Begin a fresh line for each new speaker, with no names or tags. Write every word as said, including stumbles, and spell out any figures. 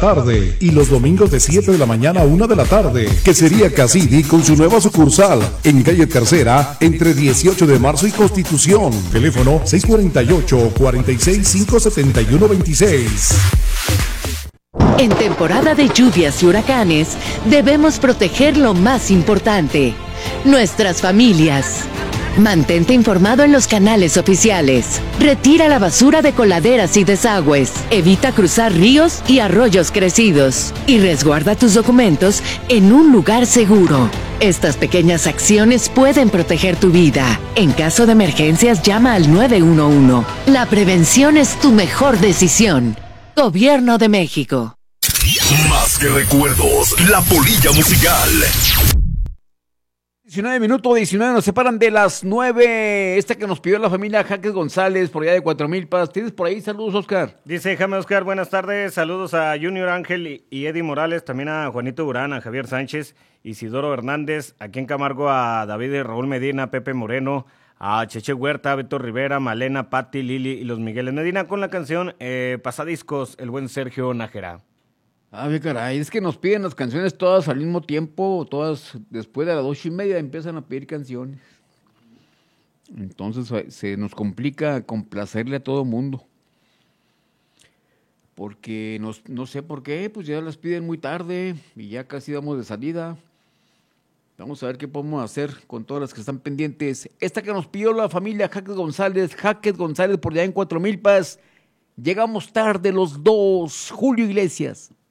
tarde y los domingos de siete de la mañana a una de la tarde. Quesería Casidi con su nueva sucursal en calle Tercera entre dieciocho de marzo y Constitución. Teléfono seis cuatro ocho, cuatro seis cinco, siete uno dos seis.
En temporada de lluvias y huracanes, debemos proteger lo más importante, nuestras familias. Mantente informado en los canales oficiales. Retira la basura de coladeras y desagües. Evita cruzar ríos y arroyos crecidos. Y resguarda tus documentos en un lugar seguro. Estas pequeñas acciones pueden proteger tu vida. En caso de emergencias, llama al nueve uno uno. La prevención es tu mejor decisión. Gobierno de México.
Más que recuerdos, la polilla musical.
diecinueve minutos, diecinueve, nos separan de las nueve. Esta que nos pidió la familia Jaques González, por allá de Cuatro Milpas. ¿Tienes por ahí? Saludos, Oscar.
Dice Jaime Oscar, buenas tardes. Saludos a Junior Ángel y Eddie Morales, también a Juanito Durán, a Javier Sánchez, Isidoro Hernández, aquí en Camargo a David y Raúl Medina, Pepe Moreno, a Cheche Huerta, Beto Rivera, Malena, Patti, Lili y los Migueles Medina con la canción eh, Pasadiscos, el buen Sergio Nájera.
Ah, bien, caray, es que nos piden las canciones todas al mismo tiempo, todas después de las dos y media empiezan a pedir canciones. Entonces se nos complica complacerle a todo mundo. Porque nos, no sé por qué, pues ya las piden muy tarde y ya casi damos de salida. Vamos a ver qué podemos hacer con todas las que están pendientes. Esta que nos pidió la familia Jaques González, Jaques González por allá en Cuatro Milpas. Llegamos tarde los dos, Julio Iglesias.